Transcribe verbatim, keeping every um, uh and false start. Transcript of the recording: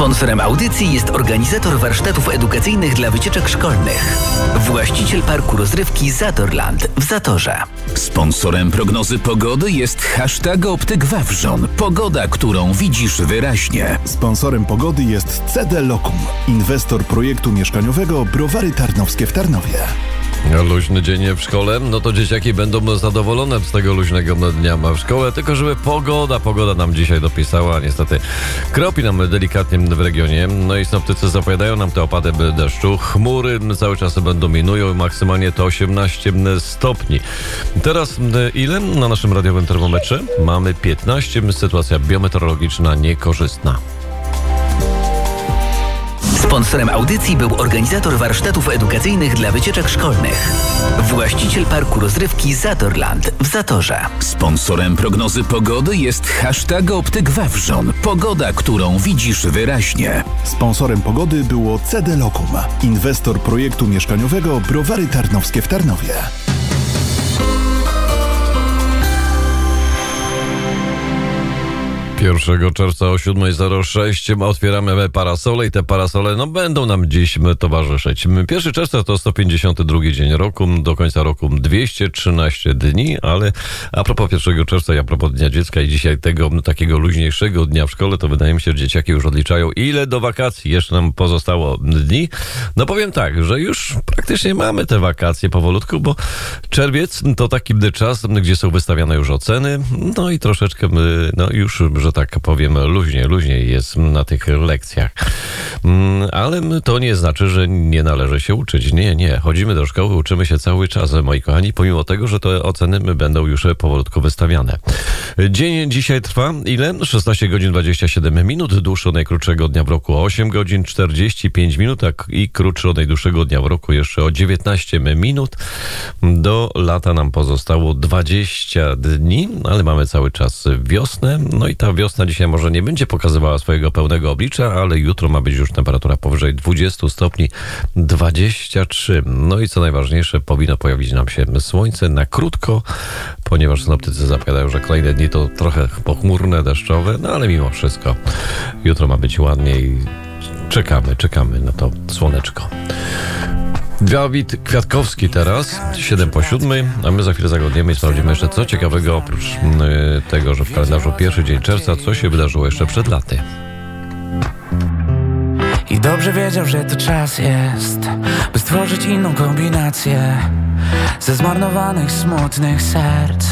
Sponsorem audycji jest organizator warsztatów edukacyjnych dla wycieczek szkolnych. Właściciel parku rozrywki Zatorland w Zatorze. Sponsorem prognozy pogody jest hashtag Optyk Wawrzon. Pogoda, którą widzisz wyraźnie. Sponsorem pogody jest C D Lokum, inwestor projektu mieszkaniowego Browary Tarnowskie w Tarnowie. Luźny dzień w szkole, no to dzieciaki będą zadowolone z tego luźnego dnia w szkole, tylko żeby pogoda, pogoda nam dzisiaj dopisała, niestety kropi nam delikatnie w regionie, no i synoptycy zapowiadają nam te opady deszczu, chmury cały czas będą minują, maksymalnie to osiemnaście stopni. Teraz ile na naszym radiowym termometrze? Mamy piętnaście, sytuacja biometeorologiczna niekorzystna. Sponsorem audycji był organizator warsztatów edukacyjnych dla wycieczek szkolnych. Właściciel parku rozrywki Zatorland w Zatorze. Sponsorem prognozy pogody jest hashtag Optyk Wawrzon. Pogoda, którą widzisz wyraźnie. Sponsorem pogody było C D Lokum, inwestor projektu mieszkaniowego Browary Tarnowskie w Tarnowie. pierwszego czerwca o siódma zero sześć otwieramy parasole i te parasole no, będą nam dziś towarzyszyć. pierwszego czerwca to sto pięćdziesiąty drugi dzień roku, do końca roku dwieście trzynaście dni, ale a propos pierwszego czerwca i a propos Dnia Dziecka i dzisiaj tego no, takiego luźniejszego dnia w szkole, to wydaje mi się, że dzieciaki już odliczają, ile do wakacji jeszcze nam pozostało dni. No powiem tak, że już praktycznie mamy te wakacje powolutku, bo czerwiec to taki czas, gdzie są wystawiane już oceny, no i troszeczkę no już, że tak powiem, luźniej, luźniej jest na tych lekcjach. Ale to nie znaczy, że nie należy się uczyć. Nie, nie. Chodzimy do szkoły, uczymy się cały czas, moi kochani, pomimo tego, że te oceny będą już powolutku wystawiane. Dzień dzisiaj trwa ile? szesnaście godzin dwadzieścia siedem minut. Dłuższy od najkrótszego dnia w roku o osiem godzin czterdzieści pięć minut, i krótszy od najdłuższego dnia w roku jeszcze o dziewiętnaście minut. Do lata nam pozostało dwadzieścia dni, ale mamy cały czas wiosnę. No i ta wiosna dzisiaj może nie będzie pokazywała swojego pełnego oblicza, ale jutro ma być już temperatura powyżej dwadzieścia stopni, dwadzieścia trzy. No i co najważniejsze, powinno pojawić nam się słońce na krótko, ponieważ synoptycy zapowiadają, że kolejne dni to trochę pochmurne, deszczowe, no ale mimo wszystko jutro ma być ładniej. Czekamy, czekamy na to słoneczko. Dawid Kwiatkowski teraz, siedem po siódmej, a my za chwilę zaglądniemy i sprawdzimy jeszcze co ciekawego, oprócz y, tego, że w kalendarzu pierwszy dzień czerwca, co się wydarzyło jeszcze przed laty. I dobrze wiedział, że to czas jest, by stworzyć inną kombinację ze zmarnowanych, smutnych serc.